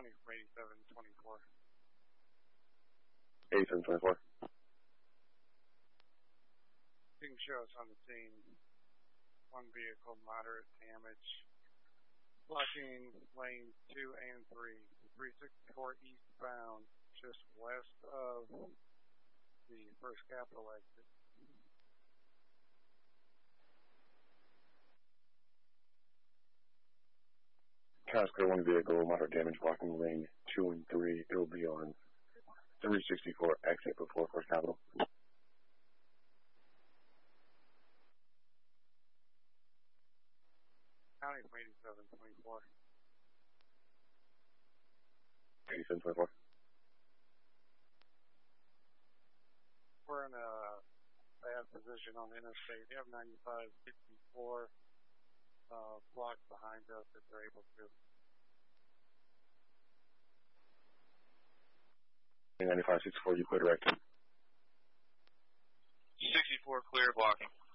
County from 8724. 8724. You can show us on the scene. One vehicle, moderate damage. Blocking lanes 2 and 3. 364 eastbound, just west of the First Capital exit. Casco, one vehicle, moderate damage, blocking lane 2 and 3. It'll be on 364 exit before First Capital. County from 8724. 8724. We're in a bad position on the interstate. We have 9564 blocked behind us if they're able to. 9564, you clear direct. 64 clear, blocking.